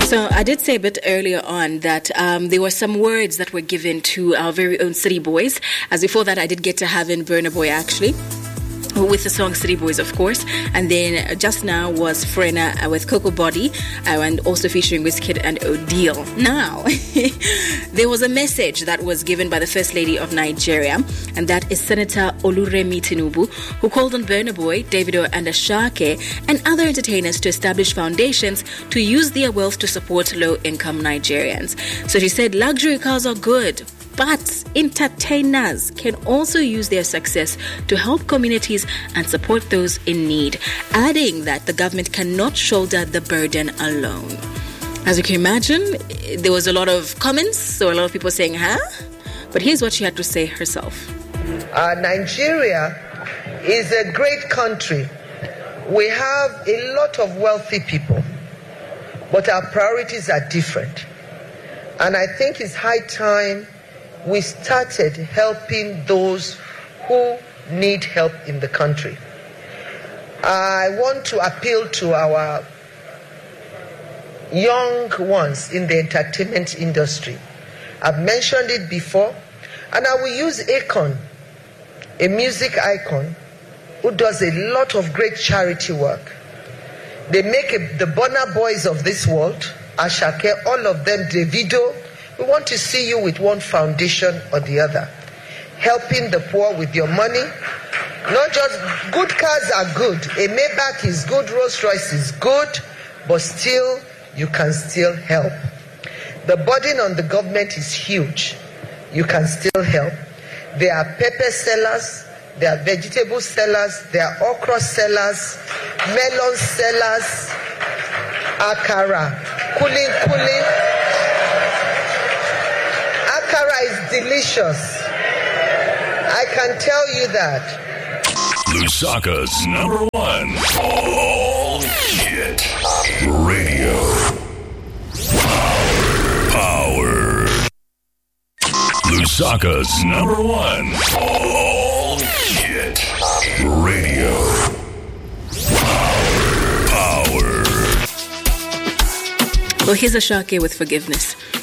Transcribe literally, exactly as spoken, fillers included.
So I did say a bit earlier on that um, there were some words that were given to our very own City Boys. As before that, I did get to have in Burna Boy actually, with the song City Boys, of course. And then just now was Frena uh, with Coco Body, uh, and also featuring Wizkid and Odile. Now, there was a message that was given by the First Lady of Nigeria, and that is Senator Oluremi Tinubu, who called on Burna Boy, Davido and Ashake and other entertainers to establish foundations to use their wealth to support low-income Nigerians. So she said luxury cars are good, but entertainers can also use their success to help communities and support those in need, adding that the government cannot shoulder the burden alone. As you can imagine, there was a lot of comments, so a lot of people saying, huh? But here's what she had to say herself. Uh, Nigeria is a great country. We have a lot of wealthy people, but our priorities are different. And I think it's high time we started helping those who need help in the country. I want to appeal to our young ones in the entertainment industry. I've mentioned it before, and I will use Akon, a music icon who does a lot of great charity work. They make a, the Burna Boys of this world, Ashake, all of them, Davido. We want to see you with one foundation or the other, helping the poor with your money. Not just good cars are good. A Maybach is good, Rolls Royce is good, but still, you can still help. The burden on the government is huge. You can still help. There are pepper sellers, there are vegetable sellers, there are okra sellers, melon sellers, akara, cooling, cooling. Akara is delicious. I can tell you that. Lusaka's number one all hit radio. Power. Lusaka's number one all hit radio. Power. Well, here's Ashake with Forgiveness.